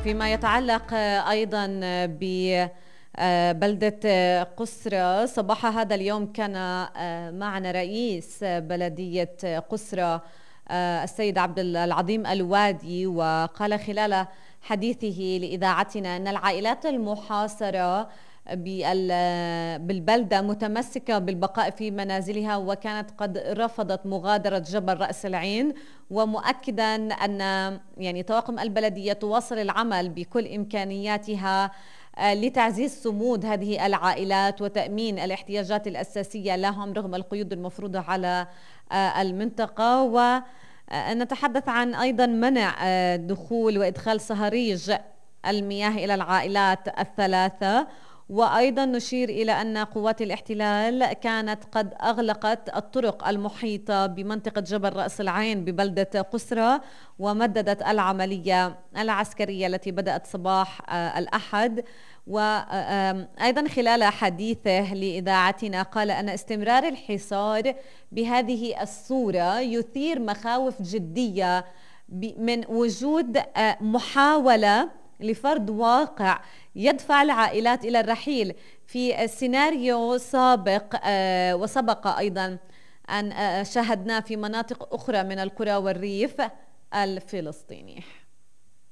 فيما يتعلق أيضا ببلدة قسرة، صباح هذا اليوم كان معنا رئيس بلدية قسرة السيد عبد العظيم الوادي، وقال خلال حديثه لإذاعتنا أن العائلات المحاصرة بالبلدة متمسكة بالبقاء في منازلها، وكانت قد رفضت مغادرة جبل رأس العين، ومؤكدا أن طواقم البلدية تواصل العمل بكل إمكانياتها لتعزيز صمود هذه العائلات وتأمين الاحتياجات الأساسية لهم رغم القيود المفروضة على المنطقة. ونتحدث عن أيضا منع دخول وإدخال صهاريج المياه إلى العائلات الثلاثة. وأيضا نشير إلى أن قوات الاحتلال كانت قد أغلقت الطرق المحيطة بمنطقة جبل رأس العين ببلدة قسرة، ومددت العملية العسكرية التي بدأت صباح الأحد. وأيضا خلال حديثه لإذاعتنا قال أن استمرار الحصار بهذه الصورة يثير مخاوف جدية من وجود محاولة لفرض واقع يدفع العائلات إلى الرحيل في سيناريو سابق وسبق أيضا أن شاهدناه في مناطق أخرى من القرى والريف الفلسطيني.